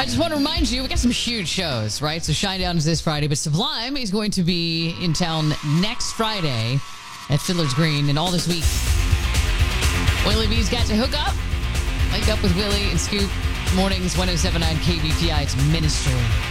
I just want to remind you, we got some huge shows, right? So Shinedown is this Friday, but Sublime is going to be in town next Friday at Fiddler's Green, and all this week, Willie B's got to hook up. Wake up with Willie and Scoop. Mornings, 107.9 KBPI. It's Ministry.